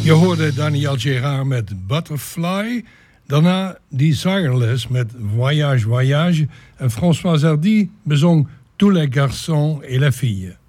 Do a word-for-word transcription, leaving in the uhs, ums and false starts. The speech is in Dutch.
Je hoorde Daniel Gérard met Butterfly. Daarna Desireless met Voyage Voyage. En François Hardy bezong Tous les garçons et les filles.